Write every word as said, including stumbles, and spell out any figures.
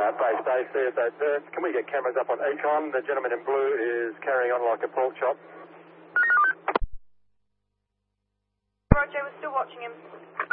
Uh, base A, C S A Perth. Can we get cameras up on Econ? The gentleman in blue is carrying on like a pork chop. Roger, we're still watching him.